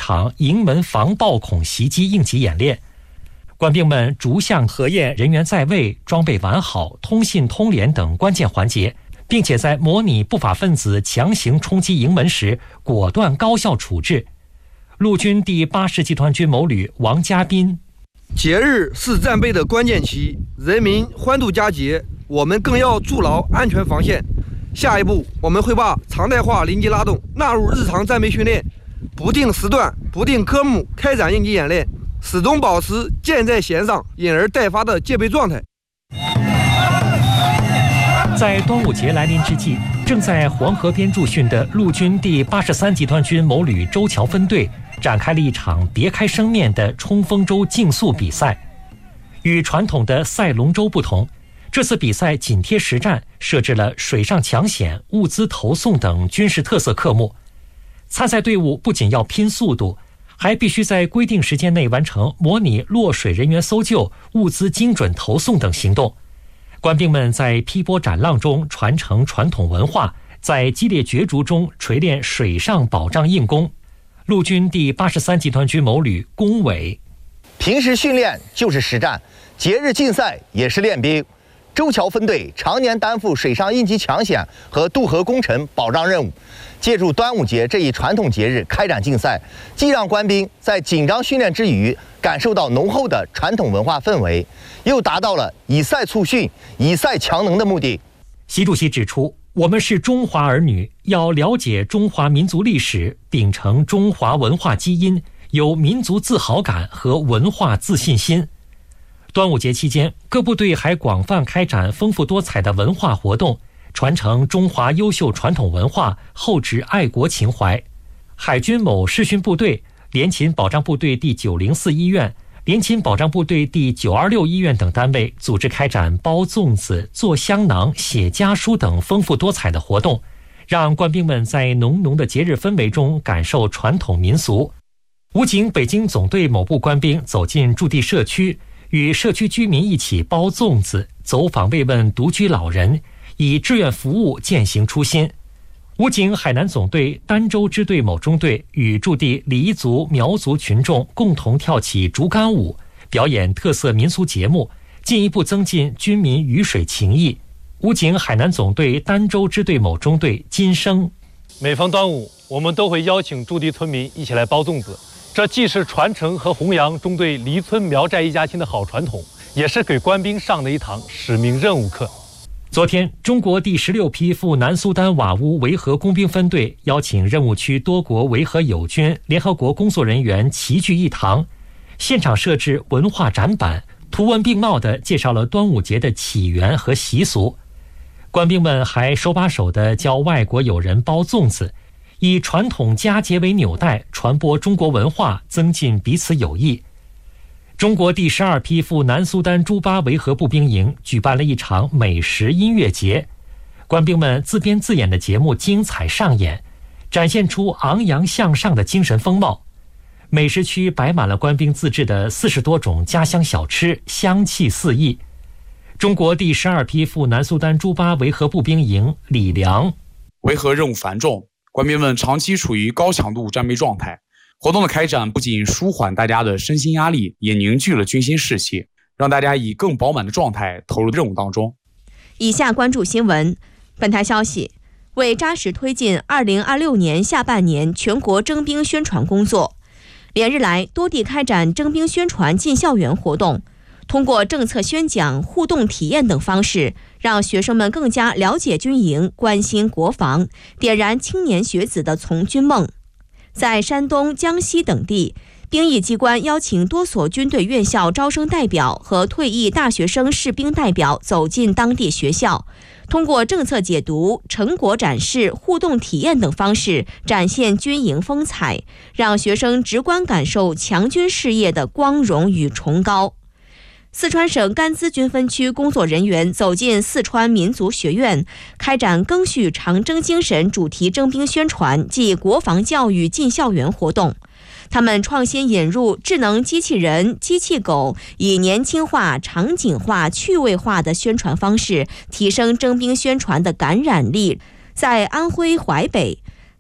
场营门防暴恐袭击应急演练。官兵们逐项核验人员在位、装备完好、通信通联等关键环节，并且在模拟不法分子强行冲击营门时果断高效处置。陆军第80集团军某旅王家斌： 节日是战备的关键期，人民欢度佳节，我们更要筑牢安全防线。下一步，我们会把常态化临机拉动纳入日常战备训练，不定时段、不定科目开展应急演练，始终保持箭在弦上、引而待发的戒备状态。 在端午节来临之际，正在黄河边驻训的陆军第83集团军某旅周桥分队展开了一场别开生面的冲锋舟竞速比赛。与传统的赛龙舟不同，这次比赛紧贴实战，设置了水上抢险、物资投送等军事特色科目。参赛队伍不仅要拼速度，还必须在规定时间内完成模拟落水人员搜救、物资精准投送等行动。官兵们在劈波斩浪中传承传统文化，在激烈角逐中锤炼水上保障硬功。陆军第83集团军某旅龚伟： 平时训练就是实战，节日竞赛也是练兵。周桥分队常年担负水上应急抢险和渡河工程保障任务，借助端午节这一传统节日开展竞赛，既让官兵在紧张训练之余感受到浓厚的传统文化氛围，又达到了以赛促训、以赛强能的目的。 习主席指出，我们是中华儿女，要了解中华民族历史，秉承中华文化基因，有民族自豪感和文化自信心。端午节期间，各部队还广泛开展丰富多彩的文化活动，传承中华优秀传统文化，厚植爱国情怀。海军某视训部队、联勤保障部队第904医院、联勤保障部队第926医院等单位组织开展包粽子、做香囊、写家书等丰富多彩的活动，让官兵们在浓浓的节日氛围中感受传统民俗。武警北京总队某部官兵走进驻地社区，与社区居民一起包粽子，走访慰问独居老人，以志愿服务践行初心。武警海南总队儋州支队某中队与驻地黎族、苗族群众共同跳起竹竿舞，表演特色民俗节目，进一步增进军民鱼水情谊。武警海南总队儋州支队某中队金生： 每逢端午，我们都会邀请驻地村民一起来包粽子，这既是传承和弘扬中队黎村苗寨一家亲的好传统，也是给官兵上的一堂使命任务课。 昨天，中国第16批赴南苏丹瓦乌维和工兵分队邀请任务区多国维和友军、联合国工作人员齐聚一堂，现场设置文化展板，图文并茂地介绍了端午节的起源和习俗。官兵们还手把手地教外国友人包粽子，以传统佳节为纽带，传播中国文化，增进彼此友谊。中国第12批赴南苏丹朱巴维和步兵营举办了一场美食音乐节，官兵们自编自演的节目精彩上演，展现出昂扬向上的精神风貌。美食区摆满了官兵自制的40多种家乡小吃，香气四溢。中国第12批赴南苏丹朱巴维和步兵营李良： 维和任务繁重，官兵们长期处于高强度战备状态，活动的开展不仅舒缓大家的身心压力，也凝聚了军心士气，让大家以更饱满的状态投入任务当中。 以下关注新闻。本台消息，为扎实推进2026年下半年全国征兵宣传工作，连日来多地开展征兵宣传进校园活动，通过政策宣讲、互动体验等方式，让学生们更加了解军营，关心国防，点燃青年学子的从军梦。在山东、江西等地，兵役机关邀请多所军队院校招生代表和退役大学生士兵代表走进当地学校，通过政策解读、成果展示、互动体验等方式展现军营风采，让学生直观感受强军事业的光荣与崇高。四川省甘孜军分区工作人员走进四川民族学院，开展赓续长征精神主题征兵宣传暨国防教育进校园活动。他们创新引入智能机器人、机器狗，以年轻化、场景化、趣味化的宣传方式，提升征兵宣传的感染力。在安徽淮北，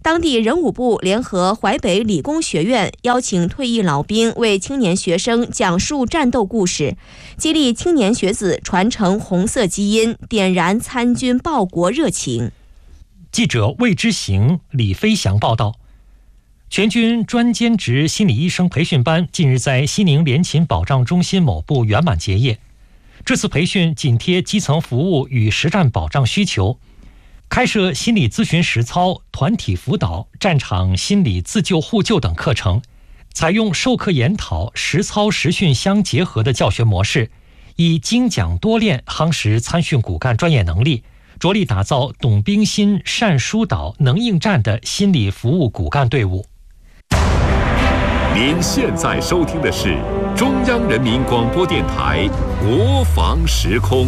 当地人武部联合淮北理工学院邀请退役老兵为青年学生讲述战斗故事，激励青年学子传承红色基因，点燃参军报国热情。 记者魏之行、李飞翔报道。全军专兼职心理医生培训班近日在西宁联勤保障中心某部圆满结业。这次培训紧贴基层服务与实战保障需求，开设心理咨询实操、团体辅导、战场心理自救互救等课程，采用授课研讨、实操实训相结合的教学模式，以精讲多练夯实参训骨干专业能力，着力打造懂兵心、善疏导、能应战的心理服务骨干队伍。 您现在收听的是中央人民广播电台国防时空。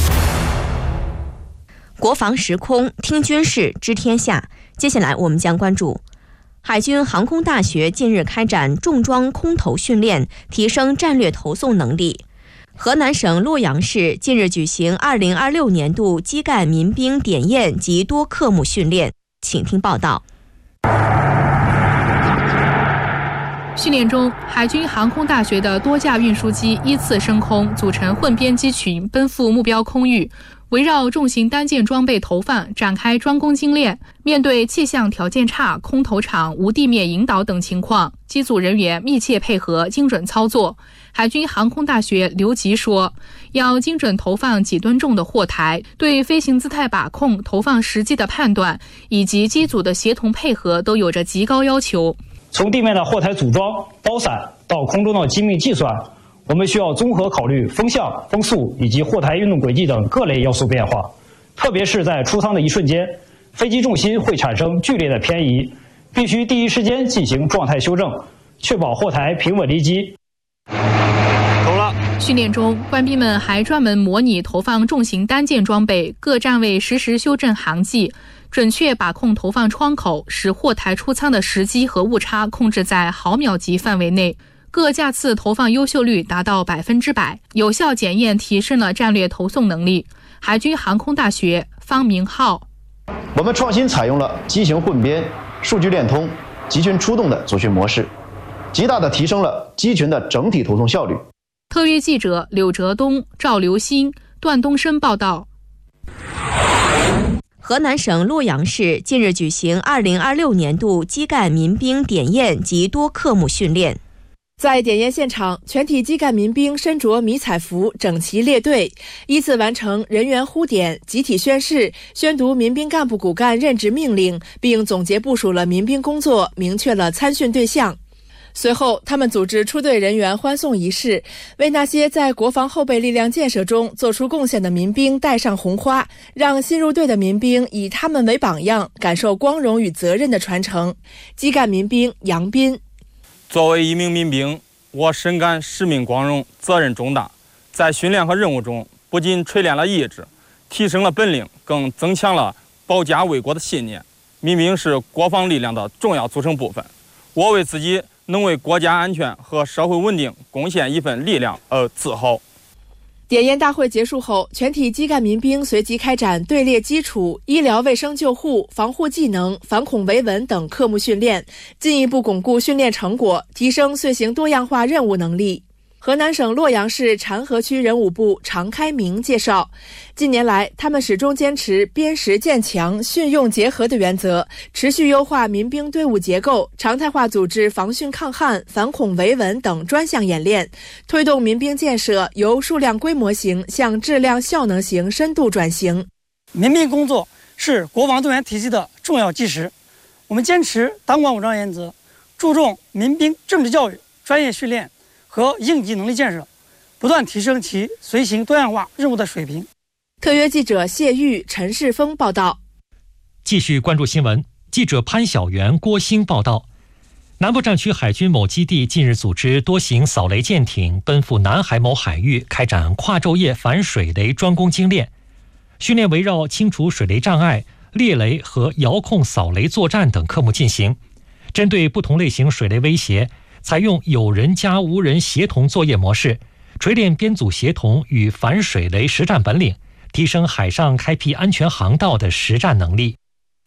国防时空，听军事，知天下。接下来我们将关注海军航空大学近日开展重装空投训练，提升战略投送能力。河南省洛阳市近日举行2026年度基干民兵点验及多科目训练，请听报道。 训练中，海军航空大学的多架运输机依次升空，组成混编机群，奔赴目标空域，围绕重型单件装备投放展开专攻精练。面对气象条件差、空投场无地面引导等情况，机组人员密切配合，精准操作。海军航空大学刘吉说，要精准投放几吨重的货台，对飞行姿态把控、投放时机的判断以及机组的协同配合都有着极高要求。 从地面的货台组装、包散到空中的机密计算，我们需要综合考虑风向、风速以及货台运动轨迹等各类要素变化。特别是在出舱的一瞬间，飞机重心会产生剧烈的偏移，必须第一时间进行状态修正，确保货台平稳离机。 训练中，官兵们还专门模拟投放重型单件装备，各站位实时修正航迹，准确把控投放窗口，使货台出舱的时机和误差控制在毫秒级范围内。各架次投放优秀率达到100%，有效检验提升了战略投送能力。海军航空大学方明浩， 我们创新采用了机型混编、数据链通、集群出动的组训模式，极大地提升了机群的整体投送效率。 特约记者柳哲东、赵留新、段东升报道。 河南省洛阳市近日举行2026年度基干民兵点验及多科目训练。 在点验现场，全体基干民兵身着迷彩服，整齐列队，依次完成人员呼点、集体宣誓、宣读民兵干部骨干任职命令，并总结部署了民兵工作，明确了参训对象。随后，他们组织出队人员欢送仪式，为那些在国防后备力量建设中做出贡献的民兵戴上红花，让新入队的民兵以他们为榜样，感受光荣与责任的传承。基干民兵杨斌， 作为一名民兵，我深感使命光荣，责任重大。在训练和任务中，不仅锤炼了意志，提升了本领，更增强了保家卫国的信念。民兵是国防力量的重要组成部分，我为自己能为国家安全和社会稳定贡献一份力量而自豪。 点验大会结束后，全体基干民兵随即开展队列基础、医疗卫生救护、防护技能、反恐维稳等科目训练，进一步巩固训练成果，提升遂行多样化任务能力。河南省洛阳市禅河区人武部常开明介绍，近年来他们始终坚持边实建强、训用结合的原则，持续优化民兵队伍结构，常态化组织防汛抗旱、反恐维稳等专项演练，推动民兵建设由数量规模型向质量效能型深度转型。 民兵工作是国防动员体系的重要基石，我们坚持党管武装原则，注重民兵政治教育、专业训练和应急能力建设，不断提升其随行多样化任务的水平。 特约记者谢玉、陈世峰报道。 继续关注新闻，记者潘晓元、郭兴报道。南部战区海军某基地近日组织多型扫雷舰艇奔赴南海某海域，开展跨昼夜反水雷专攻精练。训练围绕清除水雷障碍、猎雷和遥控扫雷作战等科目进行，针对不同类型水雷威胁，采用有人加无人协同作业模式，锤炼编组协同与反水雷实战本领，提升海上开辟安全航道的实战能力。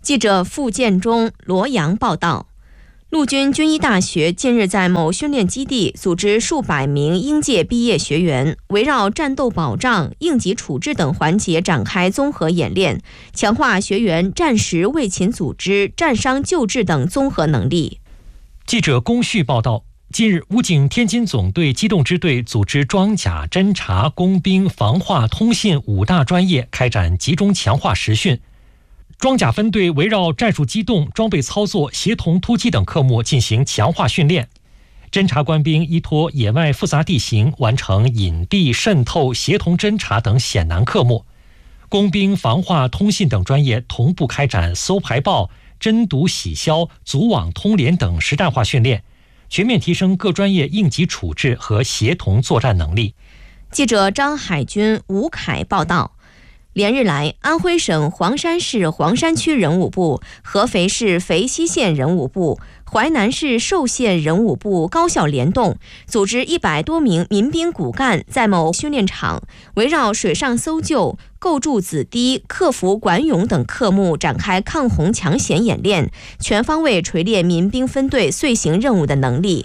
记者傅建中、罗阳报道。陆军军医大学近日在某训练基地组织数百名应届毕业学员，围绕战斗保障、应急处置等环节展开综合演练，强化学员战时卫勤组织、战伤救治等综合能力。 记者龚旭报道，近日，武警天津总队机动支队组织装甲、侦察、工兵、防化、通信5大专业开展集中强化实训。装甲分队围绕战术机动、装备操作、协同突击等科目进行强化训练。侦察官兵依托野外复杂地形，完成隐蔽、渗透、协同侦察等险难科目。工兵、防化、通信等专业同步开展搜排爆、侦毒洗消、组网通联等实战化训练，全面提升各专业应急处置和协同作战能力。 记者张海军、吴凯报道。连日来，安徽省黄山市黄山区人武部、合肥市肥西县人武部、淮南市寿县人武部高效联动，组织100多名民兵骨干在某训练场围绕水上搜救、构筑子堤、克服管涌等科目展开抗洪抢险演练，全方位锤炼民兵分队遂行任务的能力。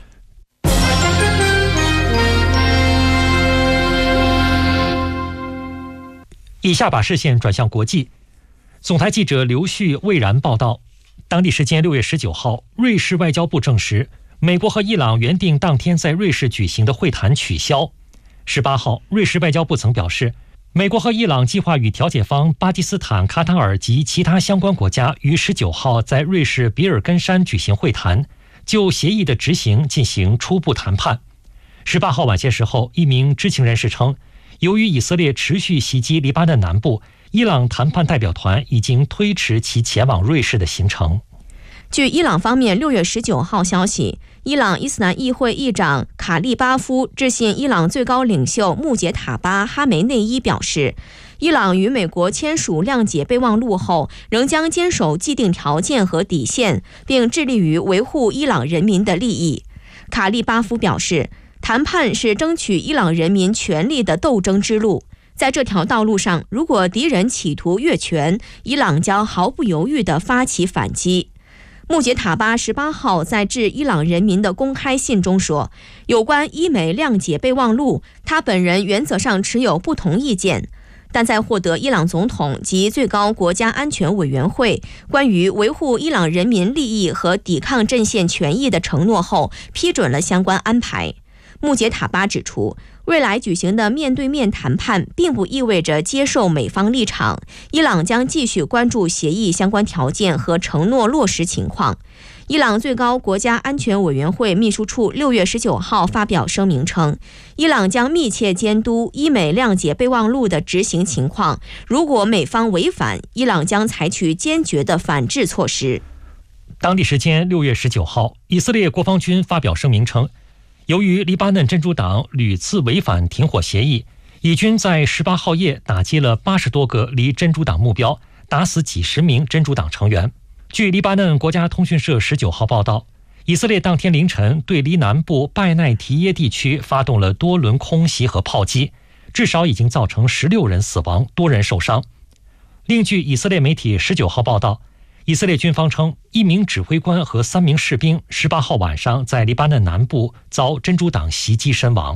以下把视线转向国际。总台记者刘旭、魏然报道，当地时间6月19号，瑞士外交部证实，美国和伊朗原定当天在瑞士举行的会谈取消。18号，瑞士外交部曾表示，美国和伊朗计划与调解方巴基斯坦、卡塔尔及其他相关国家于19号在瑞士比尔根山举行会谈，就协议的执行进行初步谈判。18号晚些时候，一名知情人士称，由于以色列持续袭击黎巴嫩南部，伊朗谈判代表团已经推迟其前往瑞士的行程。 据伊朗方面6月19号消息，伊朗伊斯兰议会议长卡利巴夫致信伊朗最高领袖穆杰塔巴·哈梅内伊表示，伊朗与美国签署谅解备忘录后，仍将坚守既定条件和底线，并致力于维护伊朗人民的利益。卡利巴夫表示，谈判是争取伊朗人民权利的斗争之路，在这条道路上，如果敌人企图越权，伊朗将毫不犹豫地发起反击。穆杰塔巴18号在致伊朗人民的公开信中说，有关伊美谅解备忘录，他本人原则上持有不同意见，但在获得伊朗总统及最高国家安全委员会关于维护伊朗人民利益和抵抗阵线权益的承诺后，批准了相关安排。穆杰塔巴指出，未来举行的面对面谈判并不意味着接受美方立场，伊朗将继续关注协议相关条件和承诺落实情况。伊朗最高国家安全委员会秘书处6月19号发表声明称，伊朗将密切监督伊美谅解备忘录的执行情况，如果美方违反，伊朗将采取坚决的反制措施。 当地时间6月19号，以色列国防军发表声明称，由于黎巴嫩真主党屡次违反停火协议，以军在18号夜打击了80多个离真主党目标，打死几十名真主党成员。据黎巴嫩国家通讯社19号报道，以色列当天凌晨对黎南部拜奈提耶地区发动了多轮空袭和炮击，至少已经造成16人死亡，多人受伤。另据以色列媒体19号报道，以色列军方称，一名指挥官和3名士兵18号晚上在黎巴嫩南部遭真主党袭击身亡。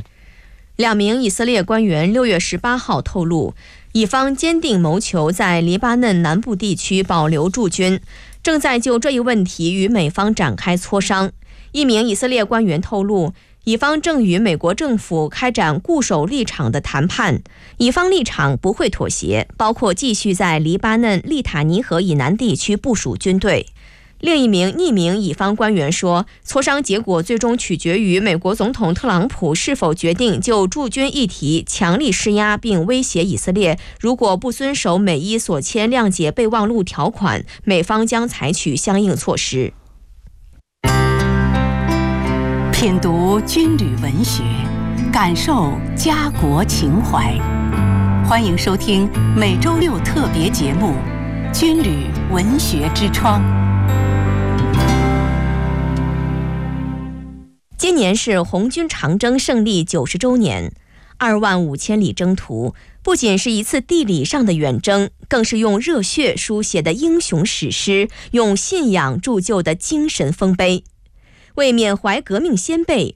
2名以色列官员6月18号透露，以方坚定谋求在黎巴嫩南部地区保留驻军，正在就这一问题与美方展开磋商。一名以色列官员透露，以方正与美国政府开展固守立场的谈判，以方立场不会妥协，包括继续在黎巴嫩利塔尼河以南地区部署军队。另一名匿名以方官员说，磋商结果最终取决于美国总统特朗普是否决定就驻军议题强力施压，并威胁以色列，如果不遵守美伊所签谅解备忘录条款，美方将采取相应措施。 品读军旅文学，感受家国情怀。欢迎收听每周6特别节目《军旅文学之窗》。今年是红军长征胜利90周年。 25000里征途，不仅是一次地理上的远征，更是用热血书写的英雄史诗，用信仰铸就的精神丰碑。为缅怀革命先辈，